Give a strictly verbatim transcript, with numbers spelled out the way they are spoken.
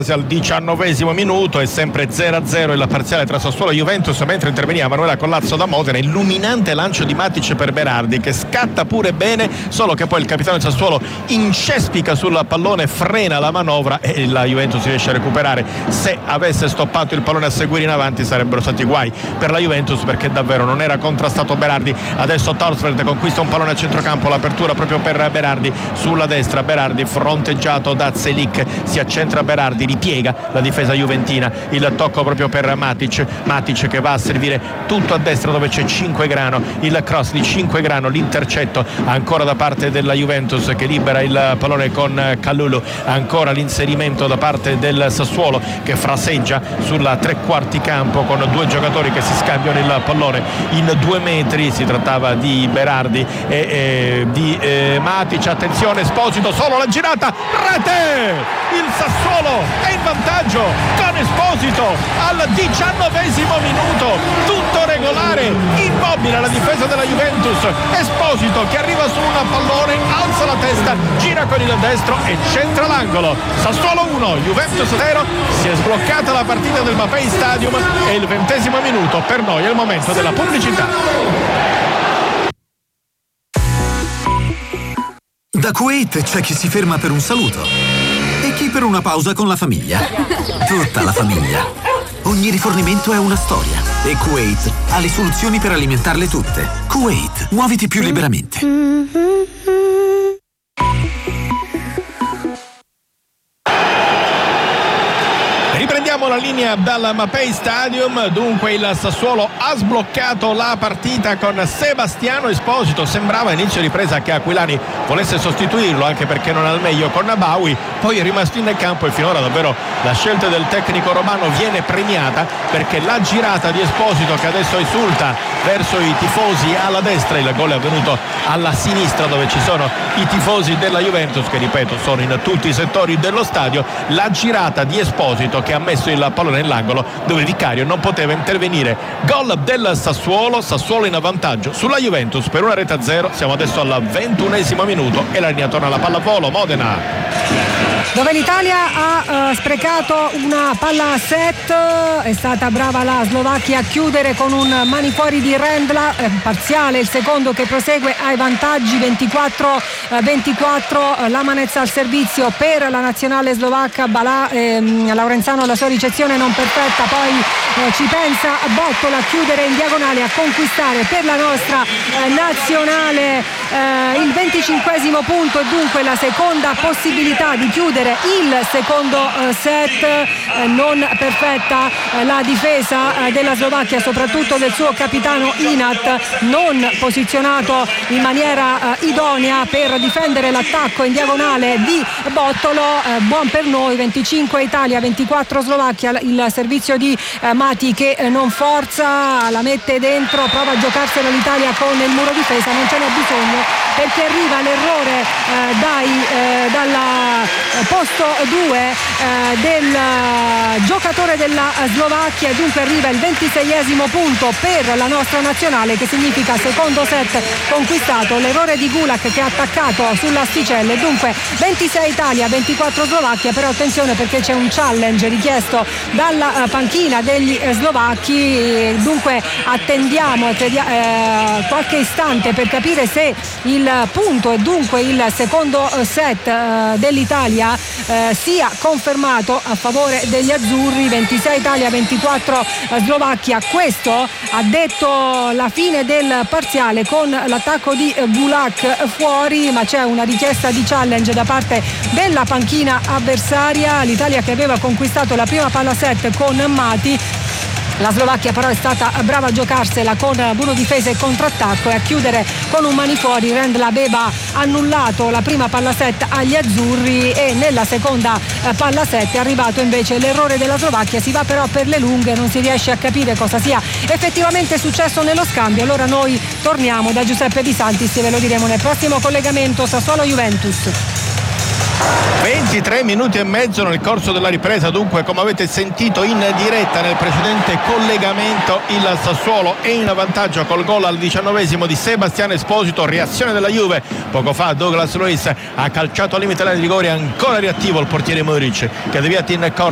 Al diciannovesimo minuto è sempre zero a zero il parziale tra Sassuolo e Juventus, mentre interveniva Manuela Collazzo da Modena. Illuminante lancio di Matic per Berardi, che scatta pure bene, solo che poi il capitano di Sassuolo incespica sul pallone, frena la manovra e la Juventus riesce a recuperare. Se avesse stoppato il pallone a seguire in avanti sarebbero stati guai per la Juventus, perché davvero non era contrastato Berardi. Adesso Torsfeld conquista un pallone a centrocampo, l'apertura proprio per Berardi sulla destra. Berardi fronteggiato da Zelik, si accentra Berardi, ripiega la difesa juventina, il tocco proprio per Matic Matic che va a servire tutto a destra dove c'è Cinquegrano, il cross di Cinquegrano, l'intercetto ancora da parte della Juventus che libera il pallone con Kalulu, ancora l'inserimento da parte del Sassuolo che fraseggia sulla tre quarti campo con due giocatori che si scambiano il pallone in due metri. Si trattava di Berardi e, e di eh, Matic. Attenzione, Esposito, solo la girata, rete! Il Sassuolo è in vantaggio con Esposito al diciannovesimo minuto, tutto regolare, immobile la difesa della Juventus. Esposito che arriva su un pallone, alza la testa, gira con il destro e centra l'angolo. Sassuolo uno, Juventus zero. Si è sbloccata la partita del Mapei Stadium e il ventesimo minuto per noi è il momento della pubblicità. Da Kuwait c'è chi si ferma per un saluto e chi per una pausa con la famiglia. Tutta la famiglia. Ogni rifornimento è una storia e Kuwait ha le soluzioni per alimentarle tutte. Kuwait, muoviti più liberamente. Riprendiamo la linea dal Mapei Stadium. Dunque il Sassuolo ha sbloccato la partita con Sebastiano Esposito. Sembrava inizio ripresa che Aquilani volesse sostituirlo, anche perché non al meglio con Nabawi, poi è rimasto in campo e finora davvero la scelta del tecnico romano viene premiata, perché la girata di Esposito che adesso esulta verso i tifosi alla destra, il gol è avvenuto alla sinistra dove ci sono i tifosi della Juventus che, ripeto, sono in tutti i settori dello stadio. La girata di Esposito che ha messo il pallone nell'angolo dove Vicario non poteva intervenire. Gol del Sassuolo, Sassuolo in vantaggio sulla Juventus per una rete a zero. Siamo adesso al ventunesimo minuto e la linea torna alla pallavolo Modena, dove l'Italia ha uh, sprecato una palla a set. È stata brava la Slovacchia a chiudere con un mani fuori di Rendla, eh, parziale il secondo che prosegue ai vantaggi ventiquattro ventiquattro. La manezza al servizio per la nazionale slovacca. Balà, ehm, Laurenzano la sua ricezione non perfetta, poi eh, ci pensa Bottolo a chiudere in diagonale, a conquistare per la nostra eh, nazionale eh, il venticinquesimo punto e dunque la seconda possibilità di chiudere il secondo eh, set. Eh, non perfetta eh, la difesa eh, della Slovacchia, soprattutto del suo capitano Inat, non posizionato in maniera eh, idonea per difendere l'attacco in diagonale di Bottolo. Eh, buon per noi, venticinque Italia ventiquattro Slovacchia. Il servizio di eh, Mati che eh, non forza, la mette dentro, prova a giocarsela l'Italia con il muro difesa, non ce n'è bisogno perché arriva l'errore eh, dai, eh, dalla eh, posto due eh, del eh, giocatore della Slovacchia e dunque arriva il ventiseiesimo punto per la nostra nazionale, che significa secondo set conquistato. L'errore di Gulak che ha attaccato sull'asticella e dunque ventisei Italia ventiquattro Slovacchia. Però attenzione perché c'è un challenge richiesto dalla panchina degli slovacchi, dunque attendiamo eh, qualche istante per capire se il punto e dunque il secondo set eh, dell'Italia eh, sia confermato a favore degli azzurri. ventisei Italia ventiquattro Slovacchia. Questo ha detto la fine del parziale con l'attacco di Gulak fuori, ma c'è una richiesta di challenge da parte della panchina avversaria. L'Italia che aveva conquistato la prima palla set con Mati. La Slovacchia però è stata brava a giocarsela con buono difesa e contrattacco e a chiudere con un mani fuori. Rendla aveva annullato la prima palla set agli azzurri e nella seconda palla set è arrivato invece l'errore della Slovacchia. Si va però per le lunghe, non si riesce a capire cosa sia effettivamente successo nello scambio. Allora noi torniamo da Giuseppe Di Santis e ve lo diremo nel prossimo collegamento Sassuolo-Juventus. ventitré minuti e mezzo nel corso della ripresa, dunque come avete sentito in diretta nel precedente collegamento il Sassuolo è in vantaggio col gol al diciannovesimo di Sebastiano Esposito. Reazione della Juve, poco fa Douglas Luiz ha calciato al limite della rigore, ancora reattivo il portiere Muric che ha deviato in corner.